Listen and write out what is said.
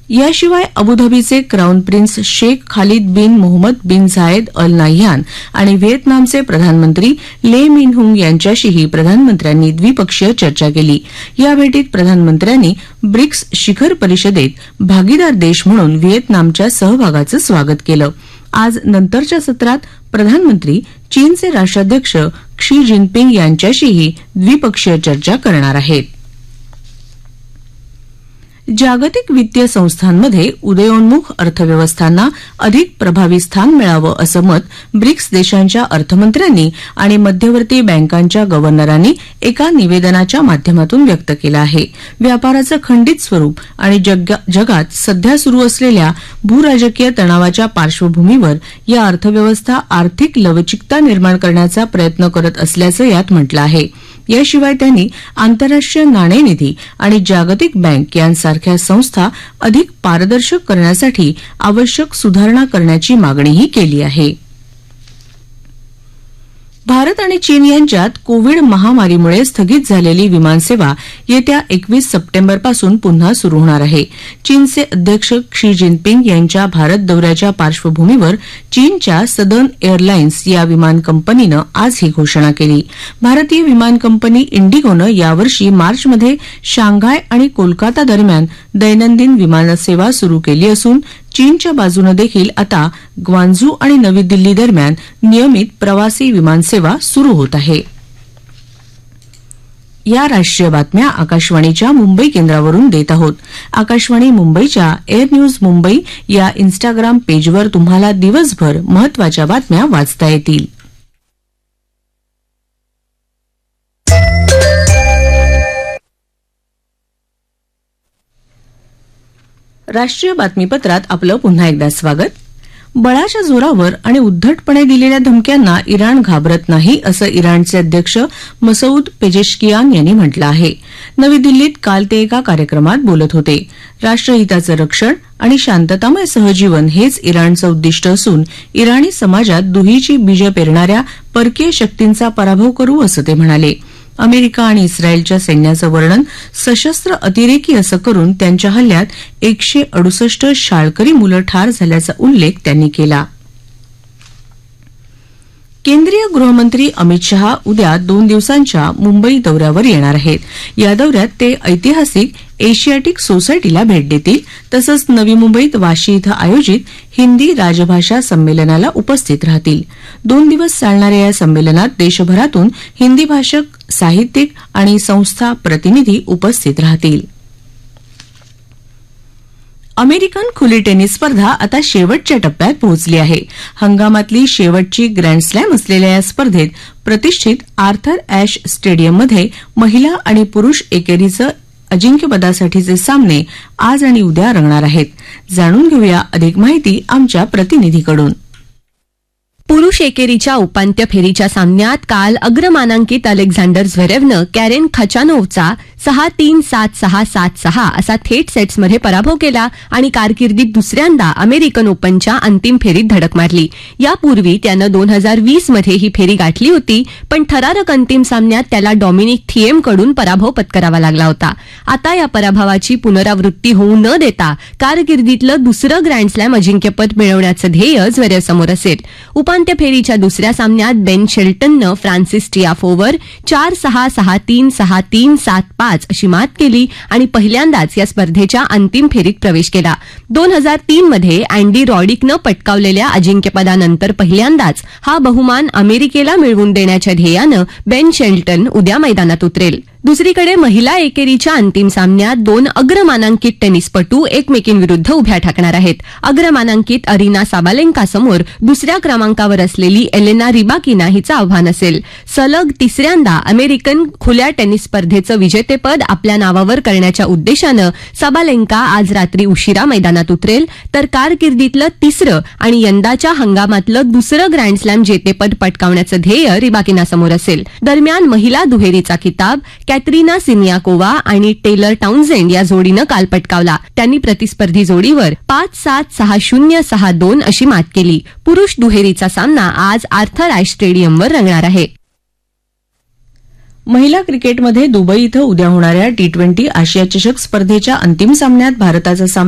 याशिवाय अबुधाबीचे crown prince Shaikh Khalid बिन मोहम्मद बिन Zayed Al Nahyan आणि व्हिएतनामचे प्रधानमंत्री ले मिन हुंग यांच्याशीही प्रधानमंत्र्यांनी द्विपक्षीय चर्चा केली. या भेटीत प्रधानमंत्र्यांनी ब्रिक्स शिखर परिषदेत भागीदार देश म्हणून व्हिएतनामच्या सहभागाचं स्वागत केलं. आज नंतरच्या सत्रात प्रधानमंत्री चीनचे राष्ट्राध्यक्ष क्षी जिनपिंग यांच्याशीही द्विपक्षीय चर्चा करणार आहेत. जागतिक वित्तीय संस्थांमध्ये उदयोन्मुख अर्थव्यवस्थांना अधिक प्रभावी स्थान मिळावं असं मत ब्रिक्स देशांच्या अर्थमंत्र्यांनी आणि मध्यवर्ती बँकांच्या गव्हर्नरांनी एका निवेदनाच्या माध्यमातून व्यक्त केलं आहे. व्यापाराचं खंडित स्वरूप आणि जगात सध्या सुरू असलेल्या भूराजकीय तणावाच्या पार्श्वभूमीवर या अर्थव्यवस्था आर्थिक लवचिकता निर्माण करण्याचा प्रयत्न करत असल्याचं यात म्हटलं आहे. याशिवाय त्यांनी आंतरराष्ट्रीय नाणेनिधी आणि जागतिक बँक यांसारख्या संस्था अधिक पारदर्शक करण्यासाठी आवश्यक सुधारणा करण्याची मागणीही केली आहे. भारत आणि चीन यांच्यात कोविड महामारीमुळे स्थगित झालेली विमानसेवा येत्या 21 सप्टेंबरपासून पुन्हा सुरू होणार आहे. चीनचे अध्यक्ष क्षी जिनपिंग यांच्या भारत दौऱ्याच्या पार्श्वभूमीवर चीनच्या सदर्न एअरलाइन्स या विमान कंपनीनं आज ही घोषणा केली. भारतीय विमान कंपनी इंडिगोनं यावर्षी मार्चमध्ये शांघाय आणि कोलकाता दरम्यान दैनंदिन विमानसेवा सुरू केली असून चीनच्या बाजूनं देखील आता ग्वांझू आणि नवी दिल्ली दरम्यान नियमित प्रवासी विमानसेवा सुरू होत आहे. या राष्ट्रीय बातम्या आकाशवाणीच्या मुंबई केंद्रावरून देत आहोत. आकाशवाणी मुंबईच्या एअर न्यूज मुंबई या इन्स्टाग्राम पेजवर तुम्हाला दिवसभर महत्वाच्या बातम्या वाचता येतील. राष्ट्रीय बातमीपत्रात आपलं पुन्हा एकदा स्वागत. बळाच्या जोरावर आणि उद्धटपणे दिलेल्या धमक्यांना इराण घाबरत नाही असं इराणचे अध्यक्ष मसऊद पेजेशकियान यांनी म्हटलं आहे. नवी दिल्लीत काल ते एका कार्यक्रमात बोलत होते. राष्ट्रहिताचं रक्षण आणि शांततामय सहजीवन हेच इराणचं उद्दिष्ट असून इराणी समाजात दुहीची बीजं पेरणाऱ्या परकीय शक्तींचा पराभव करू असं ते म्हणाले. अमेरिका आणि इस्रायलच्या सैन्याचं वर्णन सशस्त्र अतिरेकी असं करून त्यांच्या हल्ल्यात 168 शाळकरी मुलं ठार झाल्याचा उल्लेख त्यांनी केला. केंद्रीय गृहमंत्री अमित शहा उद्या 2 दिवसांच्या मुंबई दौऱ्यावर येणार आहेत. या दौऱ्यात ते ऐतिहासिक एशियाटिक सोसायटीला भेट देतील तसंच नवी मुंबईत वाशी इथं आयोजित हिंदी राजभाषा संमेलनाला उपस्थित राहतील. 2 दिवस चालणाऱ्या या संमेलनात देशभरातून हिंदी भाषक साहित्यिक आणि संस्था प्रतिनिधी उपस्थित राहतील. अमेरिकन खुली टेनिस स्पर्धा आता शेवटच्या टप्प्यात पोहोचली आहे. हंगामातली शेवटची ग्रँडस्लॅम असलेल्या या स्पर्धेत प्रतिष्ठित आर्थर ॲश स्टेडियममध्ये महिला आणि पुरुष एकेरीचं अजिंक्यपदासाठीचे सामने आज आणि उद्या रंगणार आहेत. जाणून घेऊया अधिक माहिती आमच्या प्रतिनिधीकडून. पुरुष एकेरीच्या उपांत्य फेरीच्या सामन्यात काल अग्रमानांकित अलेक्झांडर झ्वेरेवनं कॅरेन खचानोव्हचा 6-3, 7-6, 7-6 असा थेट सेट्समध्ये पराभव केला आणि कारकिर्दीत दुसऱ्यांदा अमेरिकन ओपनच्या अंतिम फेरीत धडक मारली. यापूर्वी त्यानं 2020 मध्ये ही फेरी गाठली होती, पण थरारक अंतिम सामन्यात त्याला डॉमिनिक थिएमकडून पराभव पत्करावा लागला होता. आता या पराभवाची पुनरावृत्ती होऊ न देता कारकिर्दीतलं दुसरं ग्रँडस्लॅम अजिंक्यपद मिळवण्याचं ध्येय झ्वेरेवसमोर असेल. उपांत्य फेरीच्या दुसऱ्या सामन्यात बेन शेल्टननं फ्रान्सिस टियाफोवर 4-6, 6-3, 6-3, 7-5 अशी मात केली आणि पहिल्यांदाच या स्पर्धेच्या अंतिम फेरीत प्रवेश केला. 2003 मध्ये अँडी रॉडिकनं पटकावलेल्या अजिंक्यपदानंतर पहिल्यांदाच हा बहुमान अमेरिकेला मिळवून देण्याच्या ध्येयानं बेन शेल्टन उद्या मैदानात उतरेल. दुसरीकडे महिला एकेरीच्या अंतिम सामन्यात 2 अग्रमानांकित टेनिसपटू एकमेकींविरुद्ध उभ्या ठाकणार आहेत. अग्रमानांकित अरिना साबालेंकासमोर दुसऱ्या क्रमांकावर असलेली एलेना रिबाकिना हिचं आव्हान असेल. सलग तिसऱ्यांदा अमेरिकन खुल्या टेनिस स्पर्धेचं विजेतेपद आपल्या नावावर करण्याच्या उद्देशानं साबालेंका आज रात्री उशिरा मैदानात उतरेल, तर कारकिर्दीतलं तिसरं आणि यंदाच्या हंगामातलं दुसरं ग्रँडस्लॅम जेतेपद पटकावण्याचं ध्येय रिबाकिनासमोर असेल. दरम्यान महिला दुहेरीचा किताब कॅटरिना सिनियाकोवा आणि टेलर टाउनझेंड या जोडीनं काल पटकावला. त्यांनी प्रतिस्पर्धी जोडीवर 5-7, 6-0, 6-2 अशी मात केली. पुरुष दुहेरीचा सामना आज आर्थर ॲश स्टेडियमवर रंगणार आहे. महिला क्रिकेटमध्ये दुबई इथं उद्या होणाऱ्या T20 आशिया चषक स्पर्धेच्या अंतिम सामन्यात भारताचा सामना